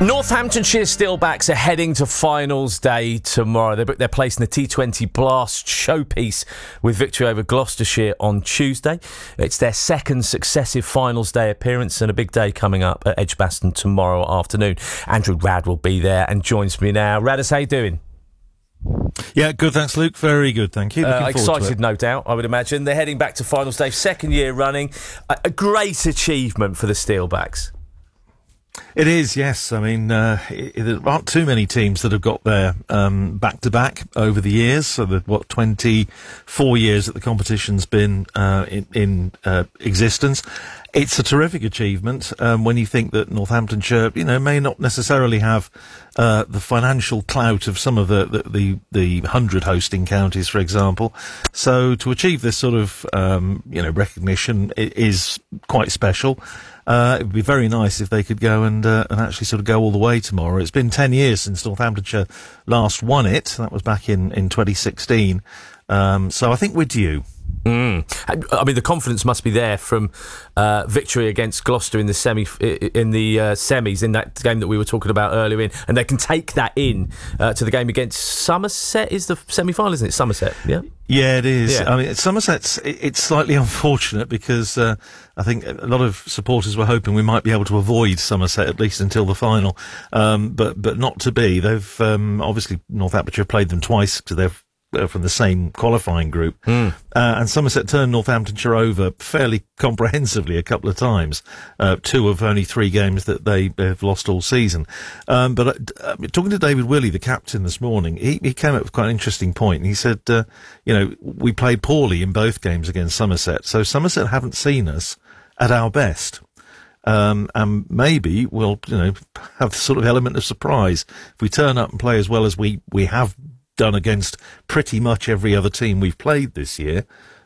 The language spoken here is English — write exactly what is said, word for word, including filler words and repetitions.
Northamptonshire Steelbacks are heading to finals day tomorrow. They booked their place in the T twenty Blast showpiece with victory over Gloucestershire on Tuesday. It's their second successive finals day appearance and a big day coming up at Edgbaston tomorrow afternoon. Andrew Rad will be there and joins me now. Radis, how you doing? Yeah, good, thanks, Luke. Very good, thank you. Uh, excited, no doubt, I would imagine. They're heading back to finals day, second year running. A, a great achievement for the Steelbacks. It is, yes. I mean, uh, it, it, there aren't too many teams that have got there um, back-to-back over the years. So, the, what, twenty-four years that the competition's been uh, in, in uh, existence. It's a terrific achievement um, when you think that Northamptonshire, you know, may not necessarily have uh, the financial clout of some of the, the, the, the hundred hosting counties, for example. So to achieve this sort of, um, you know, recognition is quite special. Uh, it would be very nice if they could go and uh, and actually sort of go all the way tomorrow. It's been ten years since Northamptonshire last won it. That was back in, in twenty sixteen. Um, so I think we're due. Mm. I mean, the confidence must be there from uh, victory against Gloucester in the semi in the uh, semis in that game that we were talking about earlier in, and they can take that in uh, to the game against Somerset. Is the semi-final, isn't it? Somerset, yeah. Yeah, it is. Yeah. I mean, Somerset's it's slightly unfortunate because uh, I think a lot of supporters were hoping we might be able to avoid Somerset at least until the final, um, but but not to be. They've um, obviously Northamptonshire played them twice because they've. Uh, from the same qualifying group. Mm. Uh, and Somerset turned Northamptonshire over fairly comprehensively a couple of times. Uh, two of only three games that they have lost all season. Um, but uh, talking to David Willey, the captain, this morning, he, he came up with quite an interesting point. He said, uh, you know, we played poorly in both games against Somerset, so Somerset haven't seen us at our best. Um, and maybe we'll, you know, have the sort of element of surprise. If we turn up and play as well as we, we have done against pretty much every other team we've played this year,